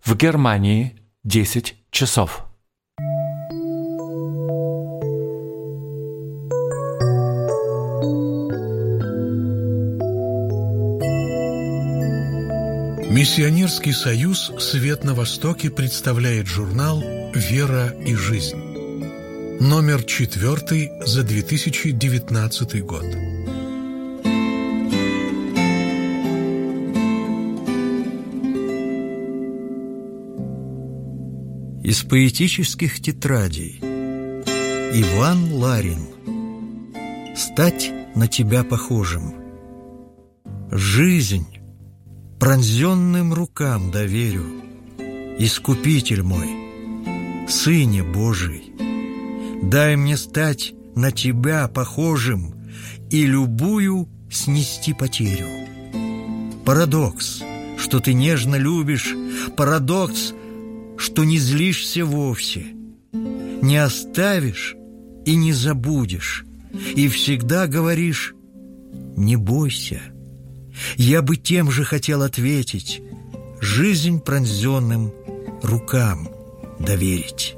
В Германии 10 часов. Миссионерский союз «Свет на Востоке» представляет журнал «Вера и жизнь». Номер 4 за 2019 год. Из поэтических тетрадей. Иван Ларин. «Стать на тебя похожим». Жизнь пронзенным рукам доверю, Искупитель мой, Сыне Божий, дай мне стать на тебя похожим и любую снести потерю. Парадокс, что ты нежно любишь, парадокс, что не злишься вовсе, не оставишь и не забудешь, и всегда говоришь: не бойся. Я бы тем же хотел ответить: жизнь пронзенным рукам доверить.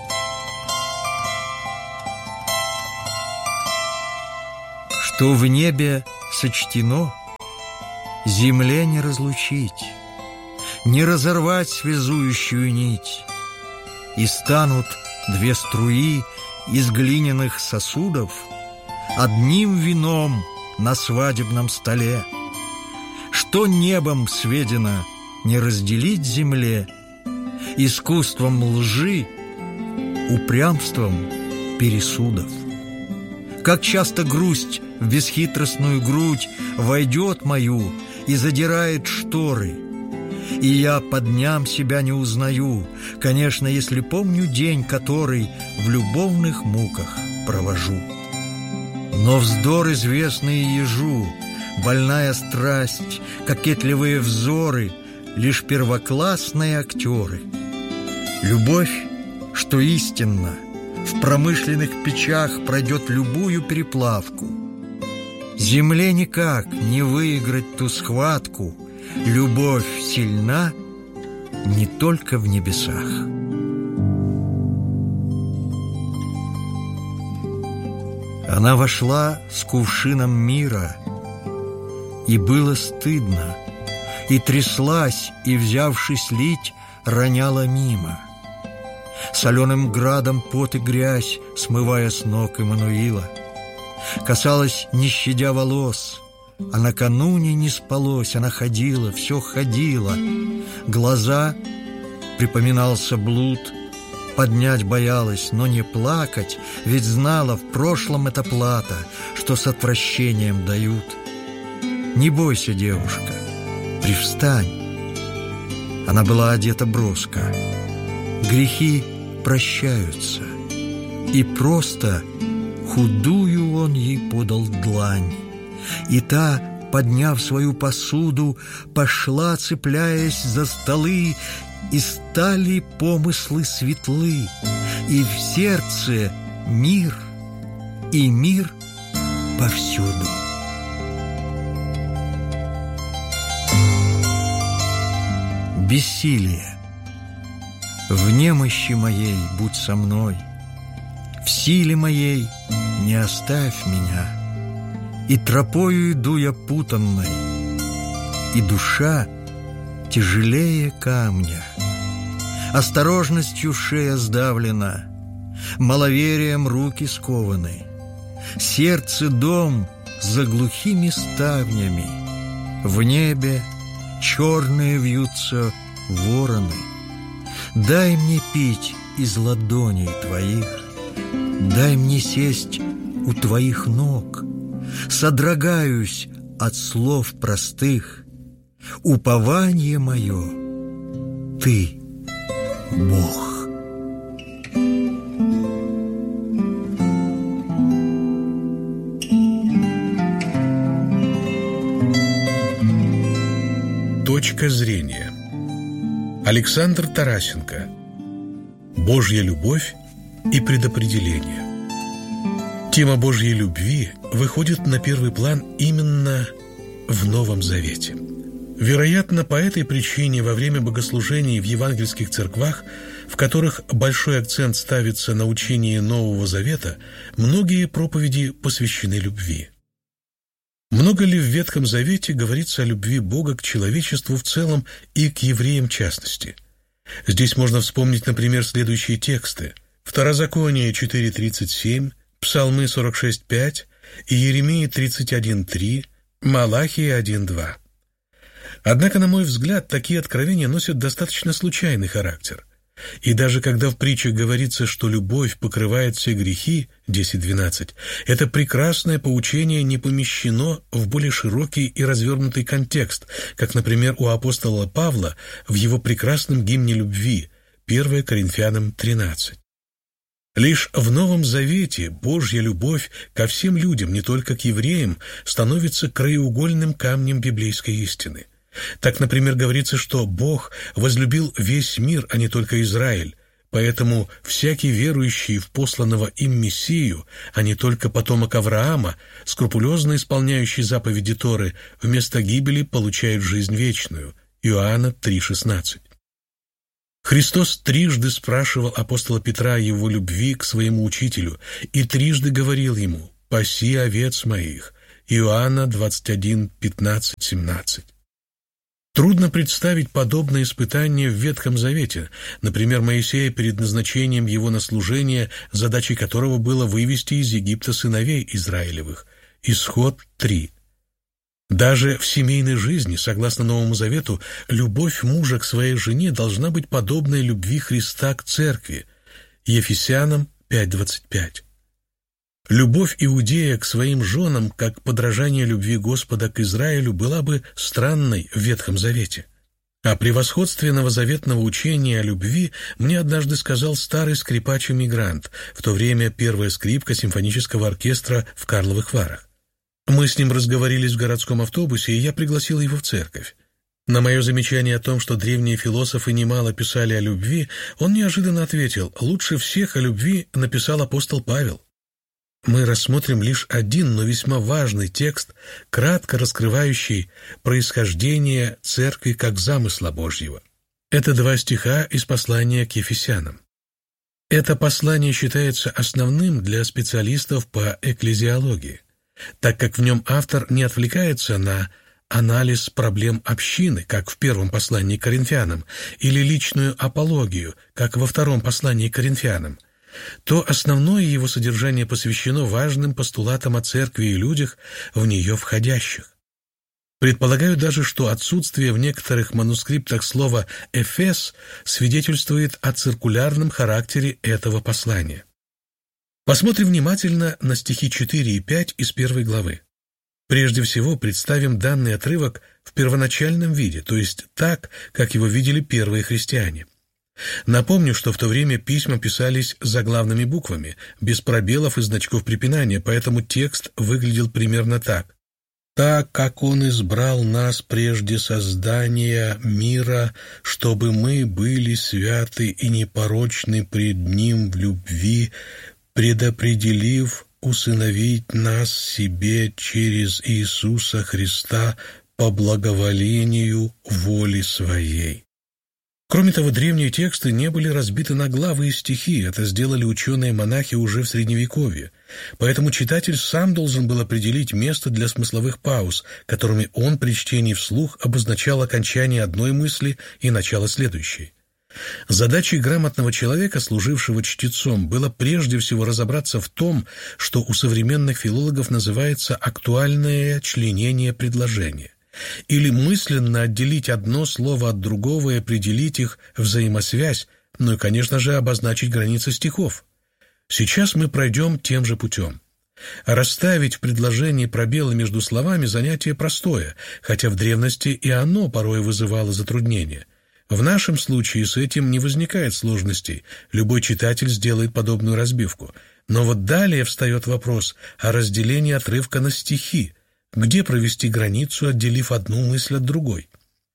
Что в небе сочтено, земле не разлучить, не разорвать связующую нить, и станут две струи из глиняных сосудов одним вином на свадебном столе. Что небом сведено не разделить земле, искусством лжи, упрямством пересудов. Как часто грусть в бесхитростную грудь войдет мою и задирает шторы, и я по дням себя не узнаю, конечно, если помню день, который в любовных муках провожу. Но вздор известный ежу, больная страсть, кокетливые взоры — лишь первоклассные актеры. Любовь, что истинно, в промышленных печах пройдет любую переплавку. Земле никак не выиграть ту схватку. Любовь сильна не только в небесах. Она вошла с кувшином мира, и было стыдно, и тряслась, и, взявшись лить, роняла мимо. Соленым градом пот и грязь, смывая с ног Эммануила, касалась, не щадя волос, а накануне не спалось, она ходила, все ходила. Глаза — припоминался блуд, поднять боялась, но не плакать, ведь знала, в прошлом это плата, что с отвращением дают. Не бойся, девушка, привстань. Она была одета броско. Грехи прощаются, и просто худую он ей подал длань. И та, подняв свою посуду, пошла, цепляясь за столы, и стали помыслы светлы, и в сердце мир, и мир повсюду. Бессилие. В немощи моей будь со мной, в силе моей не оставь меня. И тропою иду я путанной, и душа тяжелее камня. Осторожностью шея сдавлена, маловерием руки скованы. Сердце дом за глухими ставнями, в небе черные вьются вороны. Дай мне пить из ладоней твоих, дай мне сесть у твоих ног. Содрогаюсь от слов простых, упование мое — ты, Бог. Точка зрения. Александр Тарасенко. Божья любовь и предопределение. Тема Божьей любви выходит на первый план именно в Новом Завете. Вероятно, по этой причине во время богослужений в евангельских церквах, в которых большой акцент ставится на учении Нового Завета, многие проповеди посвящены любви. Много ли в Ветхом Завете говорится о любви Бога к человечеству в целом и к евреям в частности? Здесь можно вспомнить, например, следующие тексты: Второзаконие 4:37, Псалмы 46:5, Иеремии 31:3, Малахия 1:2. Однако, на мой взгляд, такие откровения носят достаточно случайный характер. И даже когда в притчах говорится, что любовь покрывает все грехи, 10:12, это прекрасное поучение не помещено в более широкий и развернутый контекст, как, например, у апостола Павла в его прекрасном гимне любви, 1 Коринфянам 13. Лишь в Новом Завете Божья любовь ко всем людям, не только к евреям, становится краеугольным камнем библейской истины. Так, например, говорится, что Бог возлюбил весь мир, а не только Израиль, поэтому всякий верующий в посланного им Мессию, а не только потомок Авраама, скрупулезно исполняющий заповеди Торы, вместо гибели получает жизнь вечную. Иоанна 3:16. Христос трижды спрашивал апостола Петра о его любви к своему учителю и трижды говорил ему: «Паси овец моих». Иоанна 21:15-17. Трудно представить подобное испытание в Ветхом Завете, например, Моисея перед назначением его на служение, задачей которого было вывести из Египта сыновей Израилевых. Исход 3. Даже в семейной жизни, согласно Новому Завету, любовь мужа к своей жене должна быть подобной любви Христа к церкви. Ефесянам 5:25. Любовь Иудея к своим женам, как подражание любви Господа к Израилю, была бы странной в Ветхом Завете. О превосходстве новозаветного учения о любви мне однажды сказал старый скрипач-эмигрант, в то время первая скрипка симфонического оркестра в Карловых Варах. Мы с ним разговорились в городском автобусе, и я пригласил его в церковь. На мое замечание о том, что древние философы немало писали о любви, он неожиданно ответил: «Лучше всех о любви написал апостол Павел». Мы рассмотрим лишь один, но весьма важный текст, кратко раскрывающий происхождение церкви как замысла Божьего. Это 2 стиха из послания к Ефесянам. Это послание считается основным для специалистов по экклезиологии, так как в нем автор не отвлекается на анализ проблем общины, как в первом послании к Коринфянам, или личную апологию, как во втором послании к Коринфянам, то основное его содержание посвящено важным постулатам о церкви и людях, в нее входящих. Предполагаю даже, что отсутствие в некоторых манускриптах слова «Эфес» свидетельствует о циркулярном характере этого послания. Посмотрим внимательно на стихи 4 и 5 из 1 главы. Прежде всего представим данный отрывок в первоначальном виде, то есть так, как его видели первые христиане. Напомню, что в то время письма писались заглавными буквами, без пробелов и значков препинания, поэтому текст выглядел примерно так. «Так как Он избрал нас прежде создания мира, чтобы мы были святы и непорочны пред Ним в любви, предопределив усыновить нас себе через Иисуса Христа по благоволению воли Своей». Кроме того, древние тексты не были разбиты на главы и стихи, это сделали ученые-монахи уже в Средневековье, поэтому читатель сам должен был определить место для смысловых пауз, которыми он при чтении вслух обозначал окончание одной мысли и начало следующей. Задачей грамотного человека, служившего чтецом, было прежде всего разобраться в том, что у современных филологов называется актуальное членение предложения, или мысленно отделить одно слово от другого и определить их взаимосвязь, ну и, конечно же, обозначить границы стихов. Сейчас мы пройдем тем же путем. Расставить в предложении пробелы между словами занятие простое, хотя в древности и оно порой вызывало затруднения. В нашем случае с этим не возникает сложностей, любой читатель сделает подобную разбивку. Но вот далее встает вопрос о разделении отрывка на стихи, где провести границу, отделив одну мысль от другой.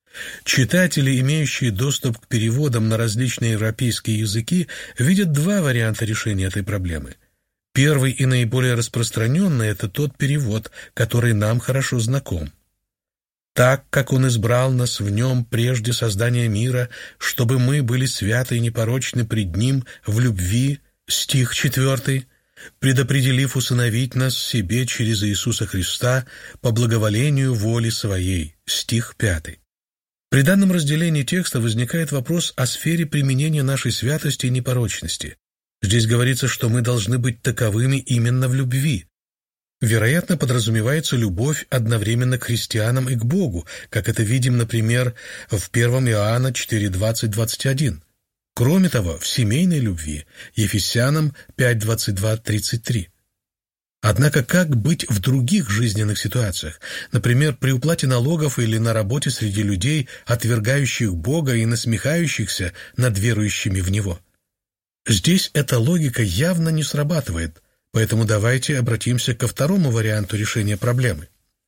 Читатели, имеющие доступ к переводам на различные европейские языки, видят 2 варианта решения этой проблемы. Первый и наиболее распространенный – это тот перевод, который нам хорошо знаком. Так, как Он избрал нас в Нем прежде создания мира, чтобы мы были святы и непорочны пред Ним в любви, стих 4, предопределив усыновить нас себе через Иисуса Христа по благоволению воли Своей, стих 5. При данном разделении текста возникает вопрос о сфере применения нашей святости и непорочности. Здесь говорится, что мы должны быть таковыми именно в любви. Вероятно, подразумевается любовь одновременно к христианам и к Богу, как это видим, например, в 1 Иоанна 4:20-21. Кроме того, в семейной любви, Ефесянам 5:22-33. Однако как быть в других жизненных ситуациях, например, при уплате налогов или на работе среди людей, отвергающих Бога и насмехающихся над верующими в Него? Здесь эта логика явно не срабатывает, поэтому давайте обратимся ко второму варианту решения проблемы.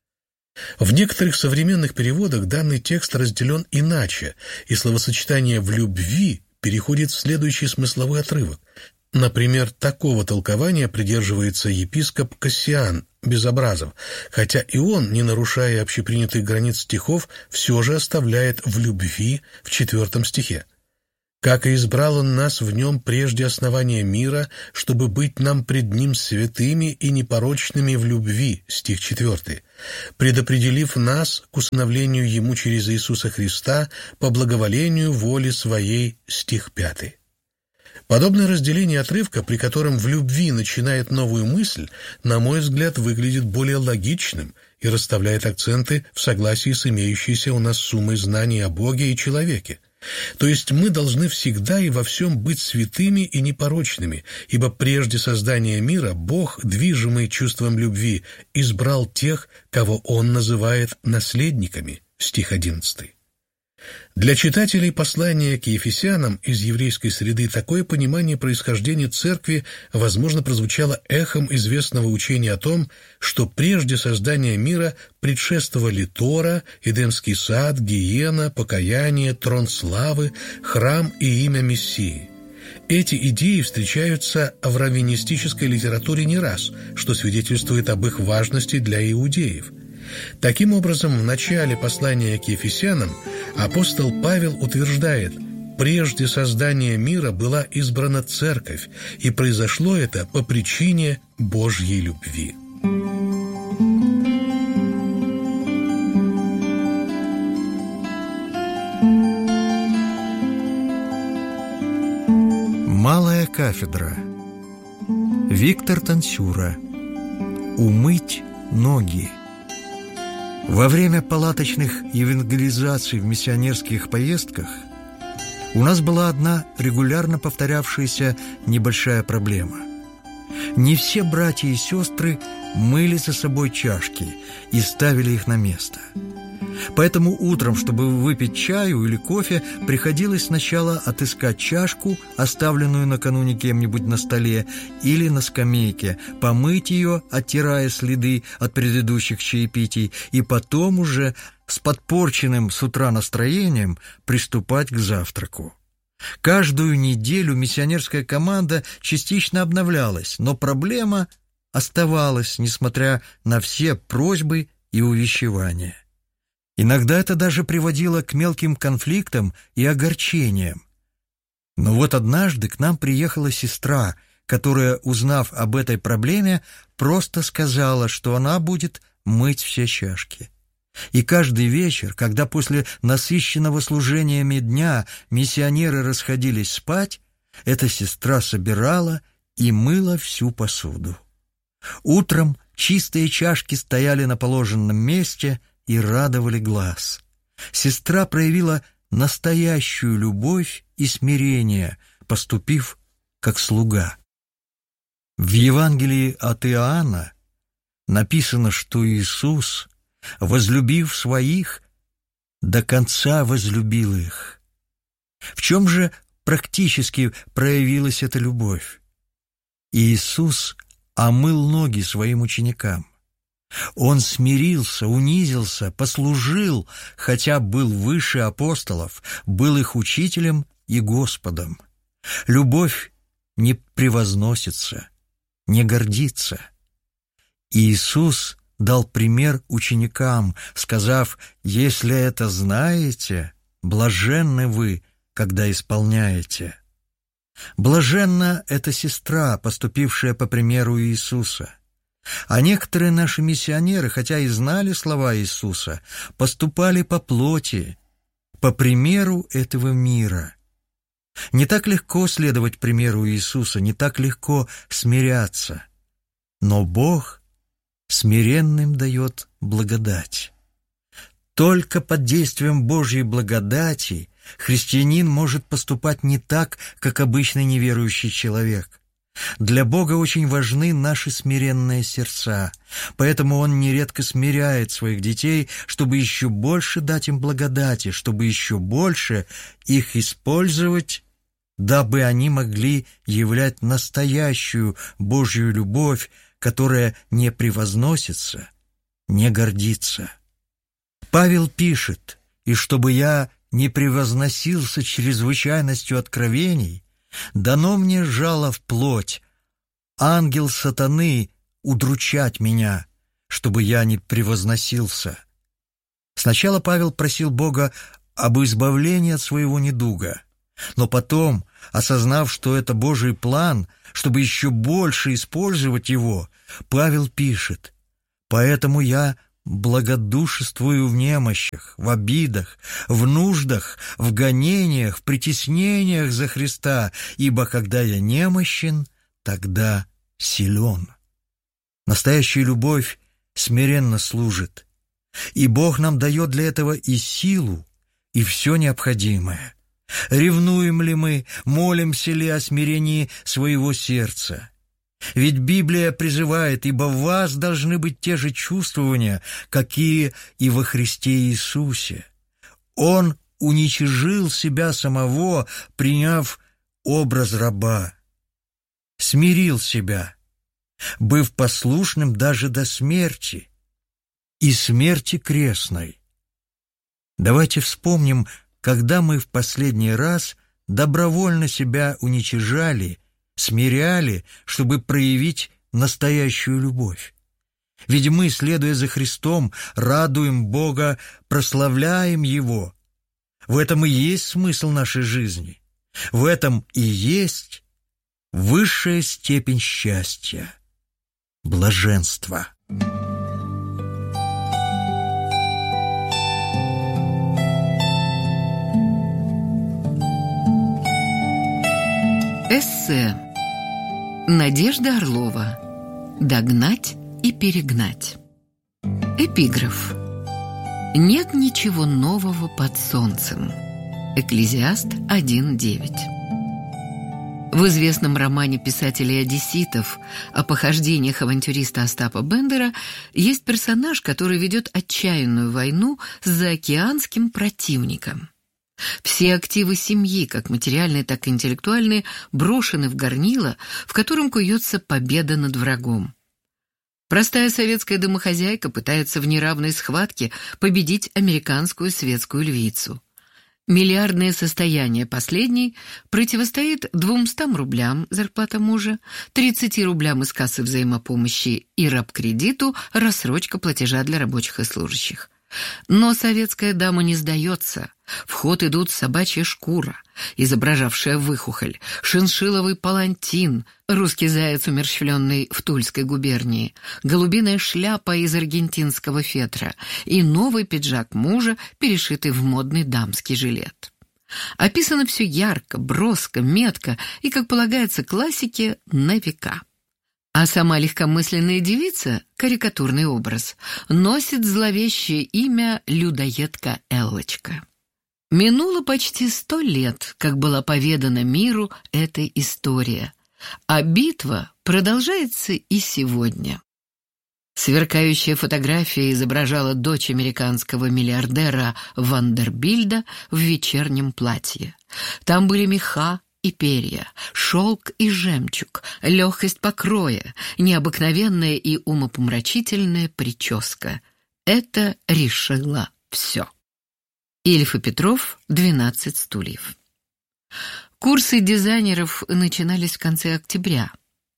В некоторых современных переводах данный текст разделен иначе, и словосочетание «в любви» переходит в следующий смысловой отрывок. Например, такого толкования придерживается епископ Кассиан Безобразов, хотя и он, не нарушая общепринятых границ стихов, все же оставляет «в любви» в 4 стихе. «Как и избрал Он нас в Нем прежде основания мира, чтобы быть нам пред Ним святыми и непорочными в любви», стих 4, «предопределив нас к усыновлению Ему через Иисуса Христа по благоволению воли Своей», стих 5. Подобное разделение отрывка, при котором «в любви» начинает новую мысль, на мой взгляд, выглядит более логичным и расставляет акценты в согласии с имеющейся у нас суммой знаний о Боге и человеке. То есть мы должны всегда и во всем быть святыми и непорочными, ибо прежде создания мира Бог, движимый чувством любви, избрал тех, кого Он называет наследниками, стих 11. Для читателей послания к Ефесянам из еврейской среды такое понимание происхождения церкви, возможно, прозвучало эхом известного учения о том, что прежде создания мира предшествовали Тора, Эдемский сад, гиена, покаяние, трон славы, храм и имя Мессии. Эти идеи встречаются в раввинистической литературе не раз, что свидетельствует об их важности для иудеев. Таким образом, в начале послания к Ефесянам апостол Павел утверждает: «Прежде создания мира была избрана церковь, и произошло это по причине Божьей любви». Малая кафедра. Виктор Танцюра. Умыть ноги. Во время палаточных евангелизаций в миссионерских поездках у нас была одна регулярно повторявшаяся небольшая проблема. Не все братья и сестры мыли за собой чашки и ставили их на место. Поэтому утром, чтобы выпить чаю или кофе, приходилось сначала отыскать чашку, оставленную накануне кем-нибудь на столе или на скамейке, помыть ее, оттирая следы от предыдущих чаепитий, и потом уже с подпорченным с утра настроением приступать к завтраку. Каждую неделю миссионерская команда частично обновлялась, но проблема оставалась, несмотря на все просьбы и увещевания. Иногда это даже приводило к мелким конфликтам и огорчениям. Но вот однажды к нам приехала сестра, которая, узнав об этой проблеме, просто сказала, что она будет мыть все чашки. И каждый вечер, когда после насыщенного служениями дня миссионеры расходились спать, эта сестра собирала и мыла всю посуду. Утром чистые чашки стояли на положенном месте и радовали глаз. Сестра проявила настоящую любовь и смирение, поступив как слуга. В Евангелии от Иоанна написано, что Иисус, возлюбив своих, до конца возлюбил их. В чем же практически проявилась эта любовь? Иисус омыл ноги своим ученикам. Он смирился, унизился, послужил, хотя был выше апостолов, был их учителем и Господом. Любовь не превозносится, не гордится. Иисус дал пример ученикам, сказав: «Если это знаете, блаженны вы, когда исполняете». Блаженна эта сестра, поступившая по примеру Иисуса. А некоторые наши миссионеры, хотя и знали слова Иисуса, поступали по плоти, по примеру этого мира. Не так легко следовать примеру Иисуса, не так легко смиряться. Но Бог смиренным дает благодать. Только под действием Божьей благодати христианин может поступать не так, как обычный неверующий человек. Для Бога очень важны наши смиренные сердца, поэтому Он нередко смиряет своих детей, чтобы еще больше дать им благодати, чтобы еще больше их использовать, дабы они могли являть настоящую Божью любовь, которая не превозносится, не гордится. Павел пишет: «И чтобы я не превозносился чрезвычайностью откровений, дано мне жало в плоть, ангел сатаны удручать меня, чтобы я не превозносился». Сначала Павел просил Бога об избавлении от своего недуга, но потом, осознав, что это Божий план, чтобы еще больше использовать его, Павел пишет: «Поэтому я благодушествую в немощах, в обидах, в нуждах, в гонениях, в притеснениях за Христа, ибо когда я немощен, тогда силен». Настоящая любовь смиренно служит, и Бог нам дает для этого и силу, и все необходимое. Ревнуем ли мы, молимся ли о смирении своего сердца? Ведь Библия призывает: «Ибо в вас должны быть те же чувствования, какие и во Христе Иисусе». Он уничижил себя самого, приняв образ раба, смирил себя, быв послушным даже до смерти, и смерти крестной. Давайте вспомним, когда мы в последний раз добровольно себя уничижали, смиряли, чтобы проявить настоящую любовь. Ведь мы, следуя за Христом, радуем Бога, прославляем Его. В этом и есть смысл нашей жизни. В этом и есть высшая степень счастья — блаженства. Эссе. Надежда Орлова. «Догнать и перегнать». Эпиграф. «Нет ничего нового под солнцем». Экклезиаст 1:9. В известном романе писателей одесситов о похождениях авантюриста Остапа Бендера есть персонаж, который ведет отчаянную войну с заокеанским противником. Все активы семьи, как материальные, так и интеллектуальные, брошены в горнило, в котором куется победа над врагом. Простая советская домохозяйка пытается в неравной схватке победить американскую светскую львицу. Миллиардное состояние последней противостоит 200 рублям зарплата мужа, 30 рублям из кассы взаимопомощи и рабкредиту рассрочка платежа для рабочих и служащих. Но советская дама не сдается. В ход идут собачья шкура, изображавшая выхухоль, шиншилловый палантин, русский заяц, умерщвленный в Тульской губернии, голубиная шляпа из аргентинского фетра и новый пиджак мужа, перешитый в модный дамский жилет. Описано все ярко, броско, метко и, как полагается классике, на века. А сама легкомысленная девица, карикатурный образ, носит зловещее имя людоедка Эллочка. Минуло почти 100 лет, как была поведана миру эта история, а битва продолжается и сегодня. Сверкающая фотография изображала дочь американского миллиардера Вандербильда в вечернем платье. Там были меха и перья, шелк и жемчуг, легкость покроя, необыкновенная и умопомрачительная прическа. Это решило все. Ильф и Петров, 12 стульев. Курсы дизайнеров начинались в конце октября.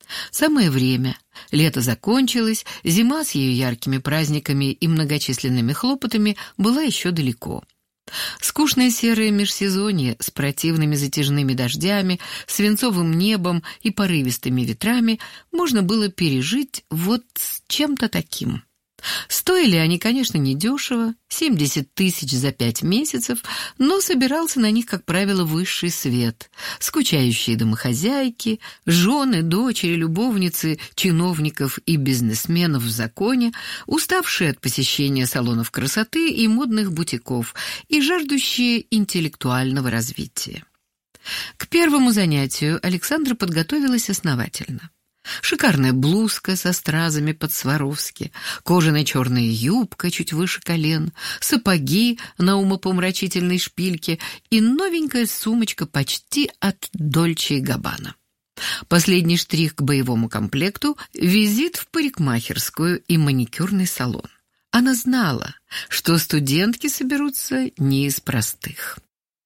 Самое время. Лето закончилось, зима с ее яркими праздниками и многочисленными хлопотами была еще далеко. Скучное серое межсезонье с противными затяжными дождями, свинцовым небом и порывистыми ветрами можно было пережить вот с чем-то таким. Стоили они, конечно, недешево, 70 тысяч за 5 месяцев, но собирался на них, как правило, высший свет. Скучающие домохозяйки, жены, дочери, любовницы, чиновников и бизнесменов в законе, уставшие от посещения салонов красоты и модных бутиков и жаждущие интеллектуального развития. К первому занятию Александра подготовилась основательно. Шикарная блузка со стразами под Сваровски, кожаная черная юбка чуть выше колен, сапоги на умопомрачительной шпильке и новенькая сумочка почти от Дольче & Габбана. Последний штрих к боевому комплекту — визит в парикмахерскую и маникюрный салон. Она знала, что студентки соберутся не из простых.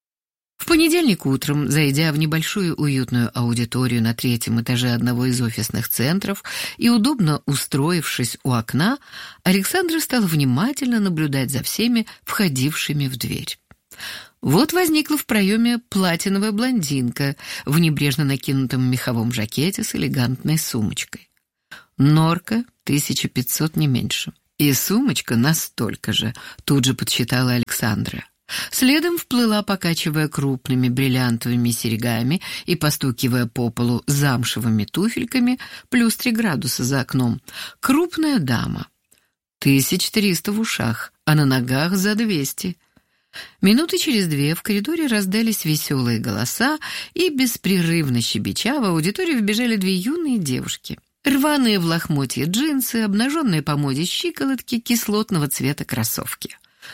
В понедельник утром, зайдя в небольшую уютную аудиторию на 3-м этаже одного из офисных центров и удобно устроившись у окна, Александра стала внимательно наблюдать за всеми входившими в дверь. Вот возникла в проеме платиновая блондинка в небрежно накинутом меховом жакете с элегантной сумочкой. Норка 1500 не меньше. И сумочка настолько же, тут же подсчитала Александра. Следом вплыла, покачивая крупными бриллиантовыми серьгами и постукивая по полу замшевыми туфельками, плюс 3 градуса за окном, крупная дама. 1300 в ушах, а на ногах за 200. Минуты через 2 в коридоре раздались веселые голоса, и, беспрерывно щебеча, в аудиторию вбежали 2 юные девушки. Рваные в лохмотье джинсы, обнаженные по моде щиколотки, кислотного цвета кроссовки.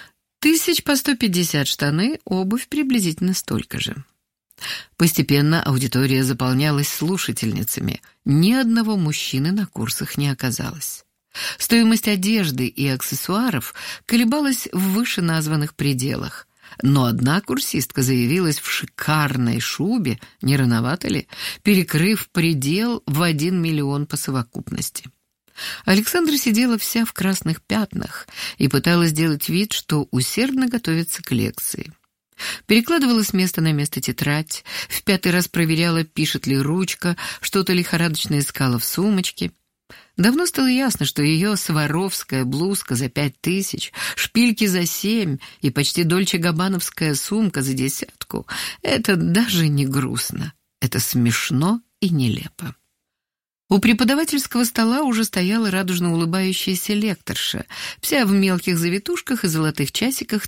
150 штаны, обувь приблизительно столько же. Постепенно аудитория заполнялась слушательницами. Ни одного мужчины на курсах не оказалось. Стоимость одежды и аксессуаров колебалась в вышеназванных пределах. Но одна курсистка заявилась в шикарной шубе, не рановато ли, перекрыв предел в 1 миллион по совокупности. Александра сидела вся в красных пятнах и пыталась сделать вид, что усердно готовится к лекции. Перекладывала с места на место тетрадь, в 5-й раз проверяла, пишет ли ручка, что-то лихорадочно искала в сумочке. Давно стало ясно, что ее сваровская блузка за 5000, шпильки за 7 и почти дольче-габбановская сумка за 10 — это даже не грустно, это смешно и нелепо. У преподавательского стола уже стояла радужно улыбающаяся лекторша, вся в мелких завитушках и золотых часиках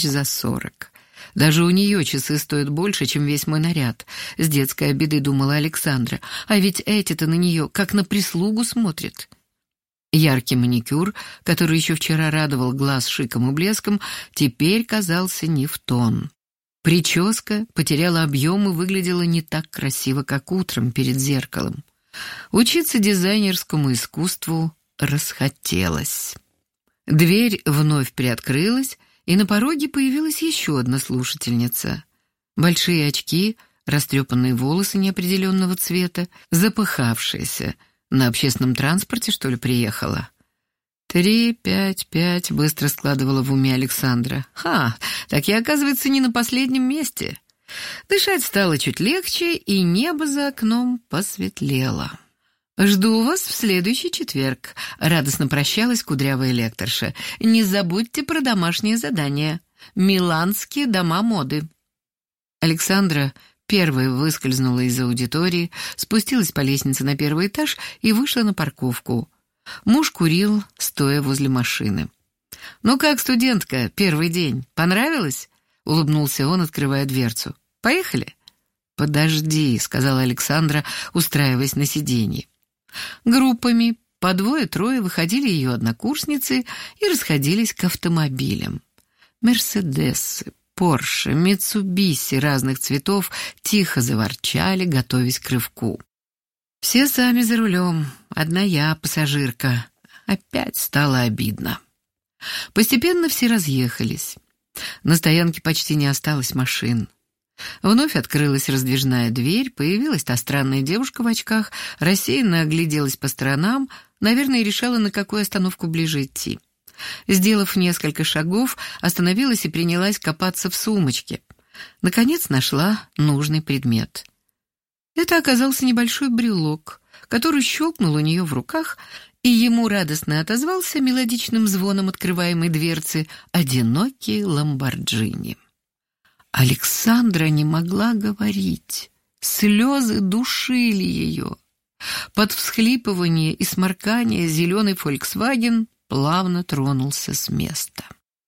40. Даже у нее часы стоят больше, чем весь мой наряд. С детской обидой думала Александра, а ведь эти-то на нее как на прислугу смотрят. Яркий маникюр, который еще вчера радовал глаз шиком и блеском, теперь казался не в тон. Прическа потеряла объем и выглядела не так красиво, как утром перед зеркалом. Учиться дизайнерскому искусству расхотелось. Дверь вновь приоткрылась, и на пороге появилась еще одна слушательница. Большие очки, растрепанные волосы неопределенного цвета, запыхавшаяся. На общественном транспорте, что ли, приехала? 3, 5, 5, быстро складывала в уме Александра. Так я, оказывается, не на последнем месте. Дышать стало чуть легче, и небо за окном посветлело. «Жду вас в следующий четверг», — радостно прощалась кудрявая лекторша. «Не забудьте про домашнее задание. Миланские дома моды». Александра первая выскользнула из аудитории, спустилась по лестнице на 1-й этаж и вышла на парковку. Муж курил, стоя возле машины. «Ну как, студентка, первый день? Понравилось?» — улыбнулся он, открывая дверцу. «Поехали?» «Подожди», — сказала Александра, устраиваясь на сиденье. Группами по 2-3 выходили ее однокурсницы и расходились к автомобилям. Мерседесы, Порше, Митсубиси разных цветов тихо заворчали, готовясь к рывку. Все сами за рулем, одна я, пассажирка. Опять стало обидно. Постепенно все разъехались. На стоянке почти не осталось машин. Вновь открылась раздвижная дверь, появилась та странная девушка в очках, рассеянно огляделась по сторонам, наверное, решала, на какую остановку ближе идти. Сделав несколько шагов, остановилась и принялась копаться в сумочке. Наконец нашла нужный предмет. Это оказался небольшой брелок, который щелкнул у нее в руках, и ему радостно отозвался мелодичным звоном открываемой дверцы одинокий ламборджини. Александра не могла говорить. Слезы душили ее. Под всхлипывание и сморкание зеленый «Фольксваген» плавно тронулся с места.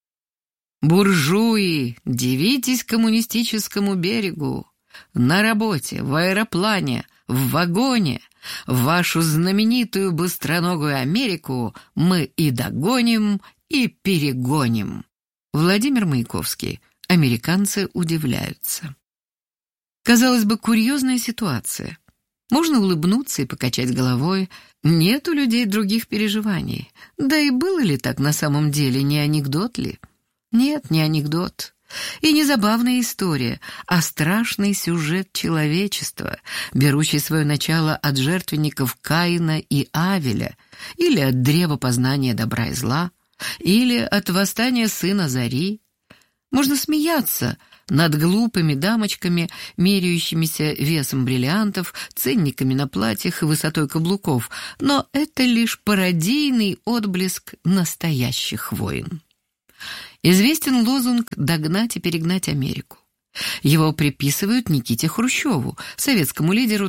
«Буржуи, дивитесь коммунистическому берегу! На работе, в аэроплане, в вагоне, вашу знаменитую быстроногую Америку мы и догоним, и перегоним!» Владимир Маяковский. Американцы удивляются. Казалось бы, курьезная ситуация. Можно улыбнуться и покачать головой. Нет у людей других переживаний. Да и было ли так на самом деле, не анекдот ли? Нет, не анекдот. И не забавная история, а страшный сюжет человечества, берущий свое начало от жертвенников Каина и Авеля, или от древа познания добра и зла, или от восстания сына Зари. Можно смеяться над глупыми дамочками, меряющимися весом бриллиантов, ценниками на платьях и высотой каблуков, но это лишь пародийный отблеск настоящих войн. Известен лозунг «Догнать и перегнать Америку». Его приписывают Никите Хрущеву, советскому лидеру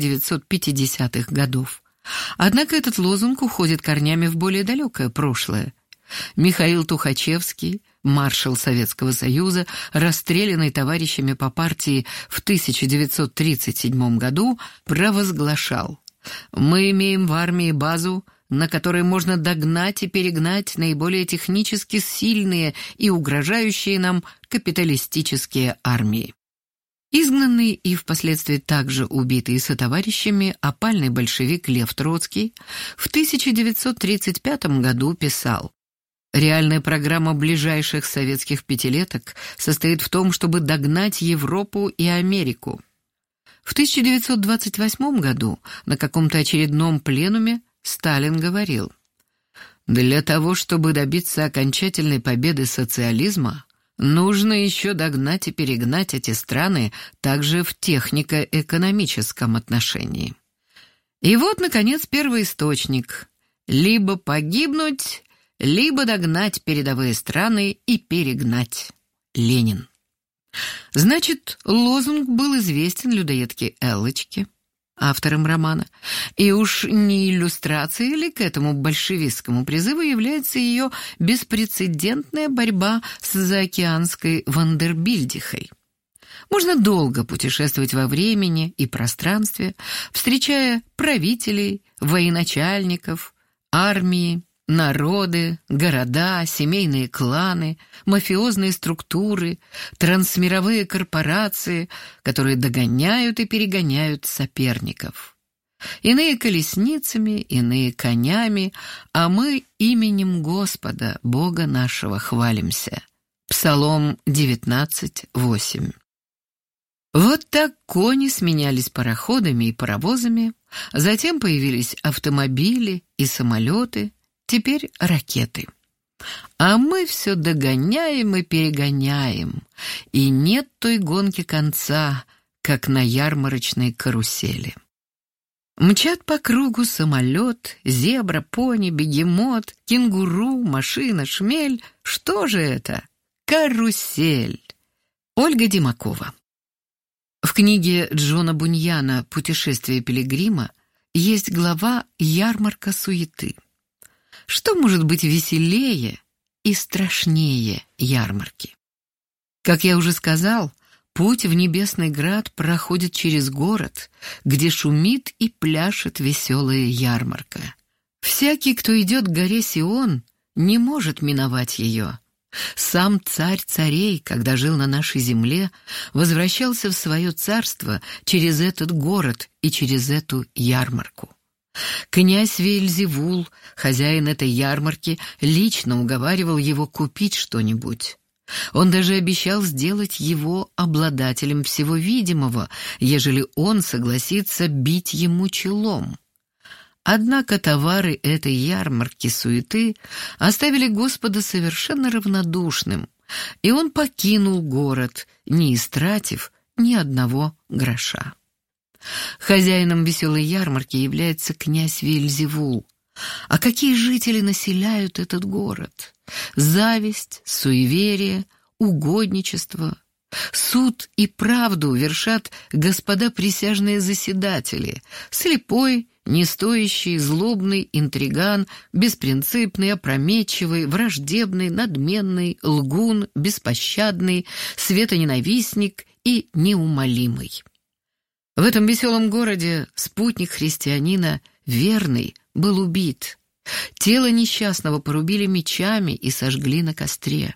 1950-х годов. Однако этот лозунг уходит корнями в более далекое прошлое. Михаил Тухачевский, маршал Советского Союза, расстрелянный товарищами по партии в 1937 году, провозглашал: «Мы имеем в армии базу, на которой можно догнать и перегнать наиболее технически сильные и угрожающие нам капиталистические армии». Изгнанный и впоследствии также убитый сотоварищами опальный большевик Лев Троцкий в 1935 году писал: «Реальная программа ближайших советских пятилеток состоит в том, чтобы догнать Европу и Америку». В 1928 году на каком-то очередном пленуме Сталин говорил: «Для того, чтобы добиться окончательной победы социализма, нужно еще догнать и перегнать эти страны также в технико-экономическом отношении». И вот, наконец, первоисточник: «Либо погибнуть, либо догнать передовые страны и перегнать». Ленин. Значит, лозунг был известен людоедке Эллочке, автором романа, и уж не иллюстрацией ли к этому большевистскому призыву является ее беспрецедентная борьба с заокеанской Вандербильдихой. Можно долго путешествовать во времени и пространстве, встречая правителей, военачальников, армии, народы, города, семейные кланы, мафиозные структуры, трансмировые корпорации, которые догоняют и перегоняют соперников. Иные колесницами, иные конями, а мы именем Господа, Бога нашего, хвалимся. Псалом 19:8. Вот так кони сменялись пароходами и паровозами, затем появились автомобили и самолеты, теперь ракеты. А мы все догоняем и перегоняем, и нет той гонки конца, как на ярмарочной карусели. Мчат по кругу самолет, зебра, пони, бегемот, кенгуру, машина, шмель. Что же это? Карусель. Ольга Димакова. В книге Джона Буньяна «Путешествие пилигрима» есть глава «Ярмарка суеты». Что может быть веселее и страшнее ярмарки? Как я уже сказал, путь в Небесный Град проходит через город, где шумит и пляшет веселая ярмарка. Всякий, кто идет к горе Сион, не может миновать ее. Сам царь царей, когда жил на нашей земле, возвращался в свое царство через этот город и через эту ярмарку. Князь Вельзевул, хозяин этой ярмарки, лично уговаривал его купить что-нибудь. Он даже обещал сделать его обладателем всего видимого, ежели он согласится бить ему челом. Однако товары этой ярмарки суеты оставили Господа совершенно равнодушным, и он покинул город, не истратив ни одного гроша. Хозяином веселой ярмарки является князь Вельзевул. А какие жители населяют этот город? Зависть, суеверие, угодничество. Суд и правду вершат господа присяжные заседатели. Слепой, нестоящий, злобный интриган, беспринципный, опрометчивый, враждебный, надменный, лгун, беспощадный, светоненавистник и неумолимый. В этом веселом городе спутник христианина, верный, был убит. Тело несчастного порубили мечами и сожгли на костре.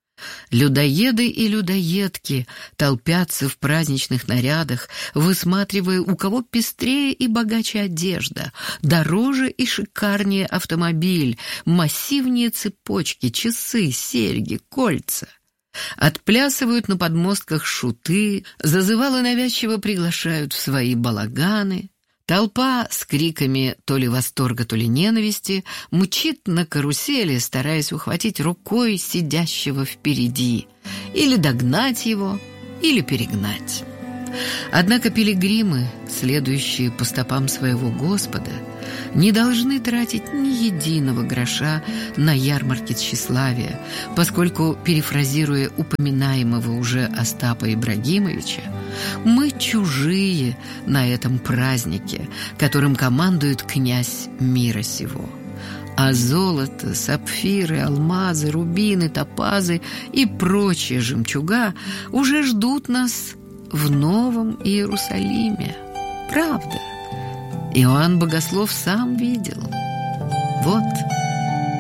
Людоеды и людоедки толпятся в праздничных нарядах, высматривая, у кого пестрее и богаче одежда, дороже и шикарнее автомобиль, массивнее цепочки, часы, серьги, кольца. Отплясывают на подмостках шуты, зазывалы навязчиво приглашают в свои балаганы. Толпа с криками то ли восторга, то ли ненависти мчит на карусели, стараясь ухватить рукой сидящего впереди, или догнать его, или перегнать. Однако пилигримы, следующие по стопам своего Господа, не должны тратить ни единого гроша на ярмарки тщеславия, поскольку, перефразируя упоминаемого уже Остапа Ибрагимовича, мы чужие на этом празднике, которым командует князь мира сего. А золото, сапфиры, алмазы, рубины, топазы и прочие жемчуга уже ждут нас в Новом Иерусалиме. Правда. Иоанн Богослов сам видел. Вот